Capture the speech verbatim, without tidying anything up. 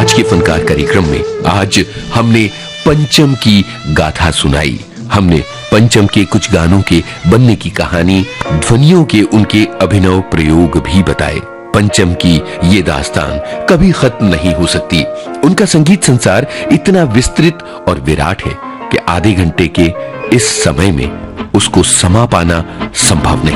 आज के फनकार कार्यक्रम में आज हमने पंचम की गाथा सुनाई। हमने पंचम के कुछ गानों के बनने की कहानी, ध्वनियों के उनके अभिनव प्रयोग भी बताए। पंचम की ये दास्तान कभी खत्म नहीं हो सकती। उनका संगीत संसार इतना विस्तृत और विराट है कि आधे घंटे के इस समय में उसको समा पाना संभव नहीं।